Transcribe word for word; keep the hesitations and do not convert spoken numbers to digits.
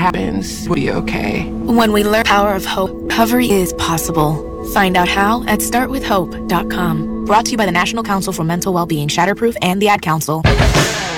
happens, we'll be okay. When we learn the power of hope, recovery is possible. Find out how at start with hope dot com. Brought to you by the National Council for Mental Wellbeing, Shatterproof, and the Ad Council.